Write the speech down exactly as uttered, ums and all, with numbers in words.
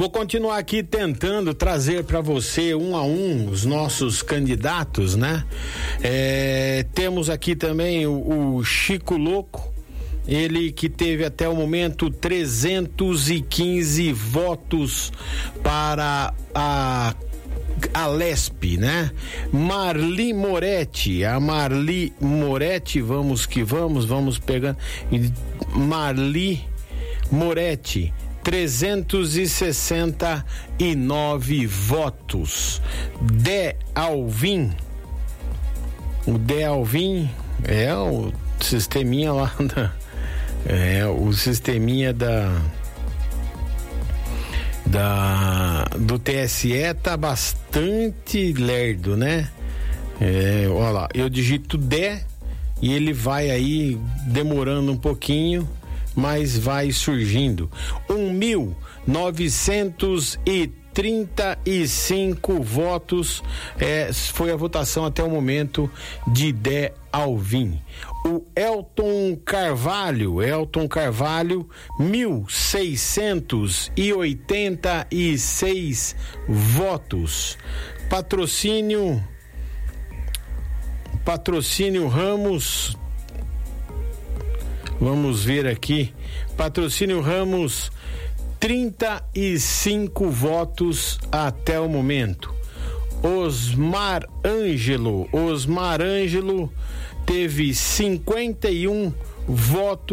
Vou continuar aqui tentando trazer para você um a um os nossos candidatos, né? É, temos aqui também o, o Chico Louco, ele que teve até o momento trezentos e quinze votos para a a Lesp, né? Marli Moretti, a Marli Moretti, vamos que vamos, vamos pegando. Marli Moretti, trezentos e sessenta e nove votos. De Alvim, o De Alvim é o sisteminha lá da, é o sisteminha da da do T S E tá bastante lerdo, né? É, olha lá, eu digito D e ele vai aí demorando um pouquinho, mas vai surgindo. Um mil novecentos e trinta e cinco votos é, foi a votação até o momento de Dé Alvim. O Elton Carvalho, Elton Carvalho, mil seiscentos e oitenta e seis votos. Patrocínio, patrocínio Ramos, vamos ver aqui, patrocínio Ramos, trinta e cinco votos até o momento. Osmar Ângelo, Osmar Ângelo teve cinquenta e um votos.